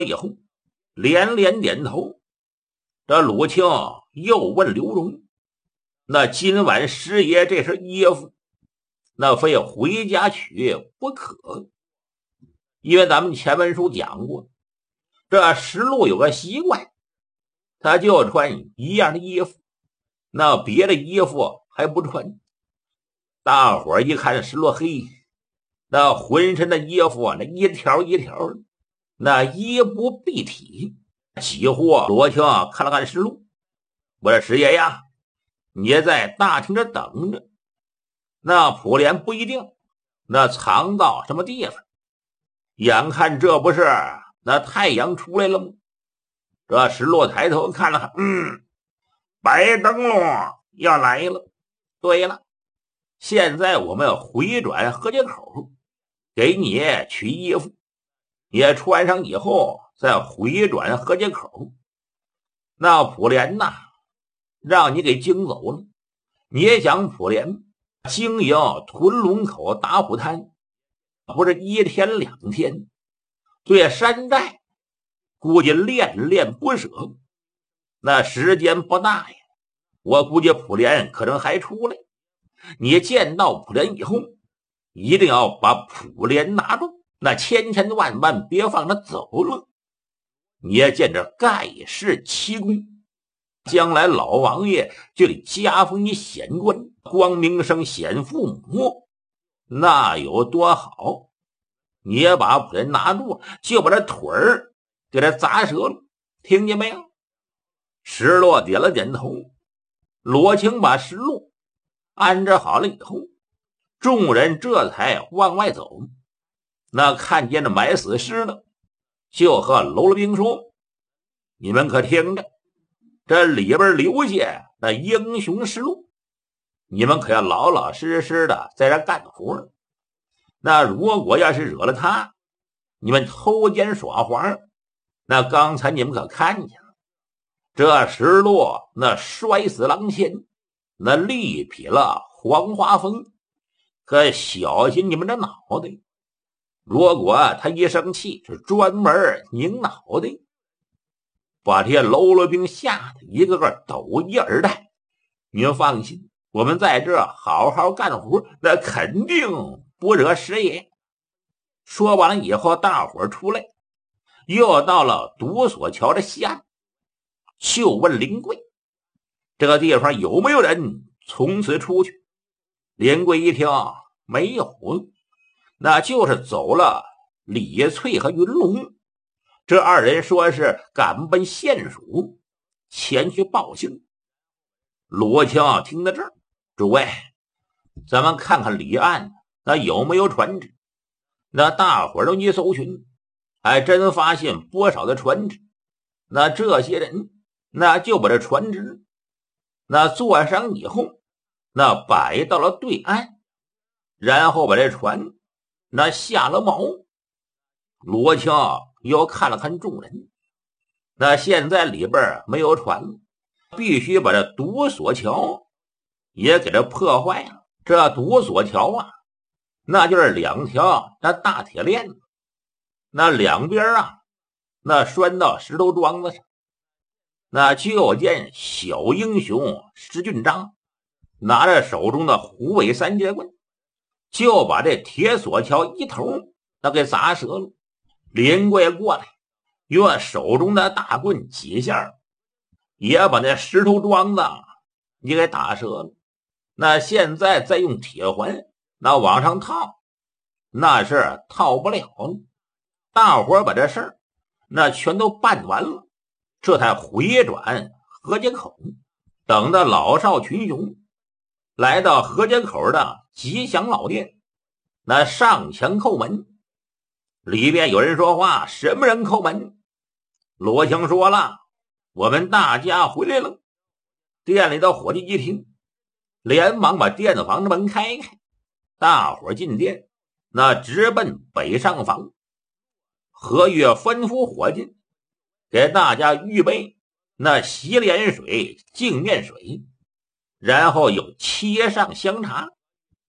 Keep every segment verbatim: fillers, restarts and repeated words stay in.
以后连连点头。这鲁庆又问刘荣，那今晚师爷这身衣服那非回家取不可，因为咱们前文书讲过，这石路有个习惯，他就穿一样的衣服，那别的衣服还不穿。大伙儿一看石路，嘿，那浑身的衣服那一条一条的，那衣不蔽体，几乎罗庆看了看石路，我说师爷呀，你也在大厅这等着，那普莲不一定那藏到什么地方，眼看这不是那太阳出来了吗？这石路抬头看了看，嗯，白灯笼要来了。对了，现在我们回转河街口，给你取衣服，也穿上以后再回转河街口。那普莲呐，让你给惊走了。你也想普莲经营屯龙口打虎滩，不是一天两天，对山寨估计恋恋不舍，那时间不大呀。我估计普莲可能还出来。你见到普莲以后，一定要把普莲拿住，那千千万万别放他走了。你也见着盖世奇功，将来老王爷就得加封你显官，光明生显父母，那有多好。你也把普莲拿住，就把这腿儿给他砸折了，听见没有？石落点了点头。罗青把石路安置好了以后，众人这才往外走。那看见了埋死尸呢，就和娄了兵说，你们可听着，这里边留下那英雄实录，你们可要老老实实的在这干活。那如果要是惹了他，你们偷奸耍滑，那刚才你们可看见了，这石路那摔死狼仙，那力劈了黄花峰，可小心你们的脑袋。如果他一生气，是专门拧脑袋，把这些喽啰兵吓得一个个抖衣而呆。你们放心，我们在这好好干活，那肯定不惹师爷。说完了以后，大伙出来，又到了独索桥的西岸，就问林贵，这个地方有没有人从此出去？林贵一听没有，那就是走了李翠和云龙，这二人说是赶奔县署前去报信。罗青听到这儿，诸位，咱们看看离岸那有没有船只。那大伙儿都一搜寻，还真发现不少的船只。那这些人那就把这船只那坐上以后，那摆到了对岸，然后把这船那下了锚。罗青又看了看众人，那现在里边没有船了，必须把这独索桥也给它破坏了。这独索桥啊，那就是两条那大铁链子，那两边啊那拴到石头桩子上。那就见小英雄石俊章拿着手中的虎尾三节棍，就把这铁索桥一头那给砸折了。林贵过来，用手中的大棍几下，也把那石头桩子你给打折了。那现在再用铁环那往上套，那是套不了了。大伙把这事儿那全都办完了，这才回转河街口，等到老少群雄来到河街口的吉祥老店，那上前叩门。里边有人说话，什么人叩门？罗青说了，我们大家回来了。店里的伙计一听，连忙把店子房的门开开，大伙进店，那直奔北上房。何月吩咐伙计给大家预备那洗脸水、净面水，然后又切上香茶。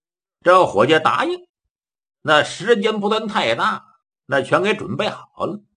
这伙计答应，那时间不算太大，那全给准备好了。